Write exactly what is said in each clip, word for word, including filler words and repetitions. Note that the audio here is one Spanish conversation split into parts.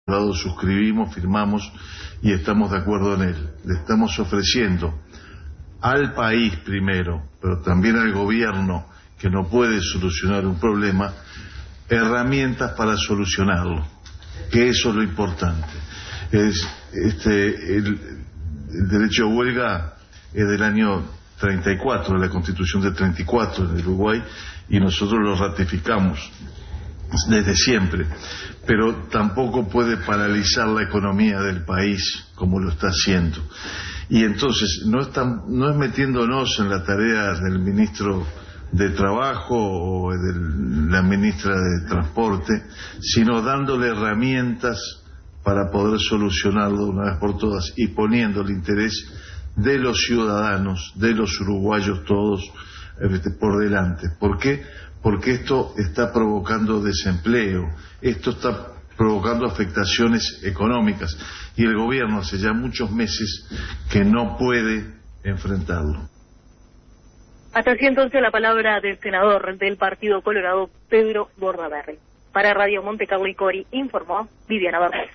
suscribimos, firmamos y estamos de acuerdo en él. Le estamos ofreciendo al país primero, pero también al gobierno, que no puede solucionar un problema, herramientas para solucionarlo, que eso es lo importante. Es, este, el, el derecho a huelga es del año treinta y cuatro, de la Constitución del treinta y cuatro en el Uruguay, y nosotros lo ratificamos desde siempre, pero tampoco puede paralizar la economía del país como lo está haciendo. Y entonces no, están, no es metiéndonos en la tarea del ministro de Trabajo o de la ministra de Transporte, sino dándole herramientas para poder solucionarlo de una vez por todas y poniendo el interés de los ciudadanos, de los uruguayos todos, este, por delante. ¿Por qué? Porque esto está provocando desempleo, esto está provocando afectaciones económicas y el gobierno hace ya muchos meses que no puede enfrentarlo. Hasta así entonces la palabra del senador del Partido Colorado, Pedro Bordaberry. Para Radio Monte Carlo y Cori, informó Viviana Barros.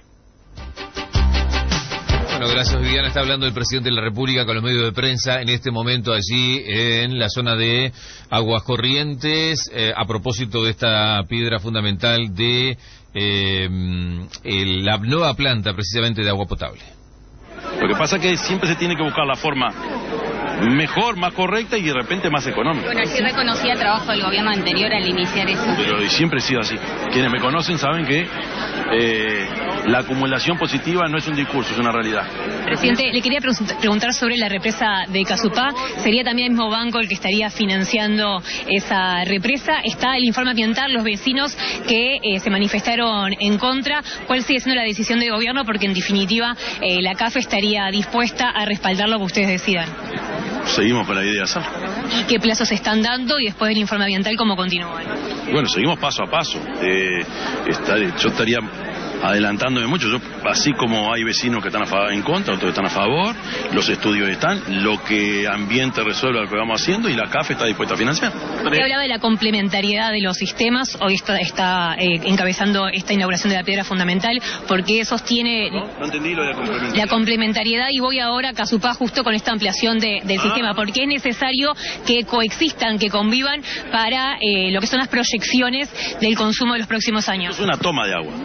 Bueno, gracias Viviana. Está hablando el presidente de la República con los medios de prensa en este momento allí en la zona de Aguas Corrientes, eh, a propósito de esta piedra fundamental de eh, el, la nueva planta precisamente de agua potable. Lo que pasa es que siempre se tiene que buscar la forma mejor, más correcta y de repente más económica. Bueno, sí reconocía el trabajo del gobierno anterior al iniciar eso. Pero siempre he sido así. Quienes me conocen saben que eh, la acumulación positiva no es un discurso, es una realidad. Presidente, le quería preguntar sobre la represa de Casupá. ¿Sería también el mismo banco el que estaría financiando esa represa? Está el informe ambiental, los vecinos que eh, se manifestaron en contra. ¿Cuál sigue siendo la decisión del gobierno? Porque en definitiva eh, la C A F estaría dispuesta a respaldar lo que ustedes decidan. Seguimos con la idea de hacer. ¿Y qué plazos se están dando? Y después del informe ambiental, ¿cómo continúan? Bueno, seguimos paso a paso. Eh, estar, yo estaría adelantándome mucho. Yo, así como hay vecinos que están a favor, en contra, otros que están a favor, los estudios están, lo que ambiente resuelva lo que vamos haciendo y la C A F está dispuesta a financiar. Usted hablaba de la complementariedad de los sistemas, hoy está, está eh, encabezando esta inauguración de la piedra fundamental, porque sostiene no, no entendí lo de la complementariedad. La complementariedad, y voy ahora a Casupá justo con esta ampliación de, del ah. sistema, porque es necesario que coexistan, que convivan para eh, lo que son las proyecciones del consumo de los próximos años. Es una toma de agua.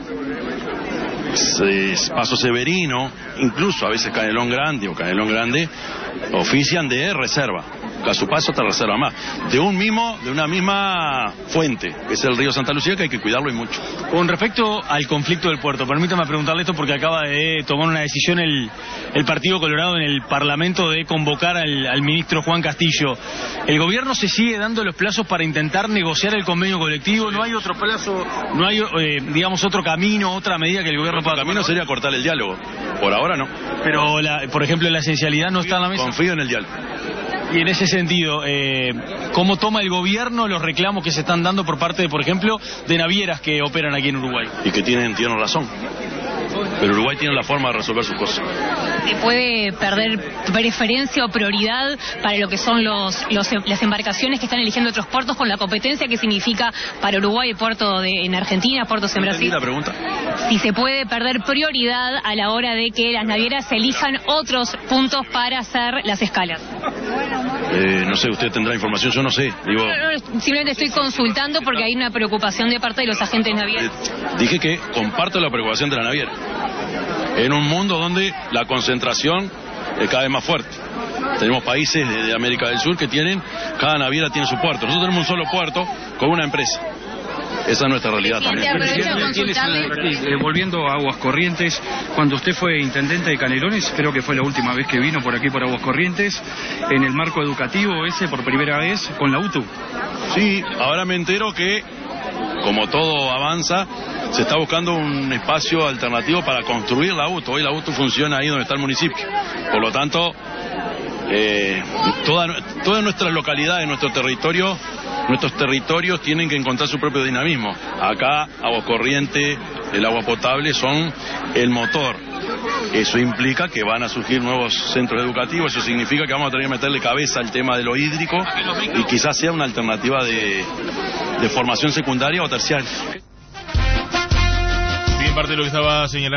Paso Severino, incluso a veces Canelón Grande o Canelón Grande ofician de reserva. Casupá es otra reserva más, de un mismo, de una misma fuente, que es el río Santa Lucía, que hay que cuidarlo y mucho. Con respecto al conflicto del puerto, permítame preguntarle esto porque acaba de tomar una decisión el, el Partido Colorado en el Parlamento de convocar al, al ministro Juan Castillo. ¿El gobierno se sigue dando los plazos para intentar negociar el convenio colectivo? ¿No hay otro plazo, no hay, eh, digamos, otro camino, otra medida que el gobierno pueda tomar? El camino sería cortar el diálogo, por ahora no. Pero, la, por ejemplo, la esencialidad no está en la mesa. Confío en el diálogo. Y en ese sentido, eh, ¿cómo toma el gobierno los reclamos que se están dando por parte, de, por ejemplo, de navieras que operan aquí en Uruguay? Y que tienen, tienen razón. Pero Uruguay tiene la forma de resolver sus cosas. ¿Se puede perder preferencia o prioridad para lo que son los, los las embarcaciones que están eligiendo otros puertos con la competencia que significa para Uruguay el puerto de, en Argentina, puertos en Brasil? La pregunta. Si se puede perder prioridad a la hora de que las navieras elijan otros puntos para hacer las escalas. Eh, no sé, usted tendrá información, yo no sé. Digo... No, no, simplemente estoy consultando porque hay una preocupación de parte de los agentes navieros. Eh, dije que comparto la preocupación de la naviera. En un mundo donde la concentración es cada vez más fuerte. Tenemos países de, de América del Sur que tienen, cada naviera tiene su puerto. Nosotros tenemos un solo puerto con una empresa. Esa es nuestra realidad también. Eh, volviendo a Aguas Corrientes, cuando usted fue intendente de Canelones, creo que fue la última vez que vino por aquí por Aguas Corrientes, en el marco educativo ese por primera vez con la U T U. Sí, ahora me entero que, como todo avanza, se está buscando un espacio alternativo para construir la U T U. Hoy la U T U funciona ahí donde está el municipio. Por lo tanto, eh, toda, todas nuestras localidades, nuestro territorio, nuestros territorios tienen que encontrar su propio dinamismo. Acá, Agua Corriente, el agua potable son el motor. Eso implica que van a surgir nuevos centros educativos, eso significa que vamos a tener que meterle cabeza al tema de lo hídrico y quizás sea una alternativa de, de formación secundaria o terciaria. Bien, parte de lo que estaba señalando.